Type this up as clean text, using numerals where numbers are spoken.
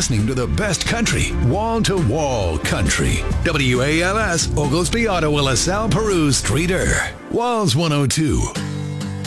listening to the best country, wall-to-wall country. WALS, Oglesby, Ottawa, LaSalle, Peru, Streeter. Walls 102.